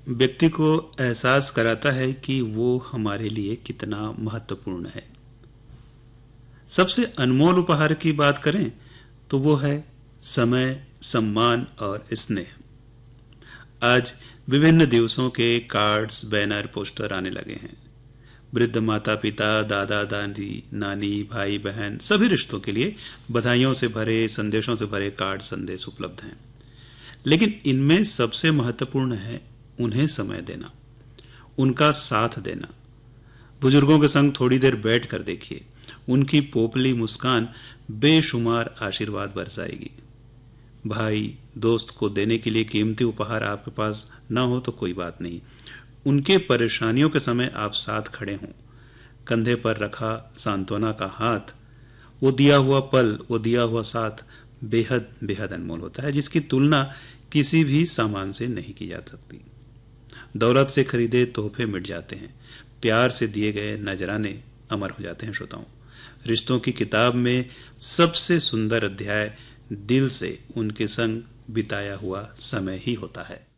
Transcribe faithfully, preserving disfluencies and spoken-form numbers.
व्यक्ति को एहसास कराता है कि वो हमारे लिए कितना महत्वपूर्ण है। सबसे अनमोल उपहार की बात करें तो वो है समय, सम्मान और स्नेह। आज विभिन्न दिवसों के कार्ड्स, बैनर, पोस्टर आने लगे हैं। वृद्ध माता पिता, दादा दादी, नानी, भाई बहन, सभी रिश्तों के लिए बधाइयों से भरे, संदेशों से भरे कार्ड, संदेश उपलब्ध हैं। लेकिन इनमें सबसे महत्वपूर्ण है उन्हें समय देना, उनका साथ देना। बुजुर्गों के संग थोड़ी देर बैठ कर देखिए, उनकी पोपली मुस्कान बेशुमार आशीर्वाद बरसाएगी। भाई, दोस्त को देने के लिए कीमती उपहार आपके पास ना हो तो कोई बात नहीं, उनके परेशानियों के समय आप साथ खड़े हों। कंधे पर रखा सांत्वना का हाथ, वो दिया हुआ पल, वो दिया हुआ साथ बेहद बेहद अनमोल होता है, जिसकी तुलना किसी भी सामान से नहीं की जा सकती। दौलत से खरीदे तोहफे मिट जाते हैं, प्यार से दिए गए नजराने अमर हो जाते हैं। श्रोताओं, रिश्तों की किताब में सबसे सुंदर अध्याय दिल से उनके संग बिताया हुआ समय ही होता है।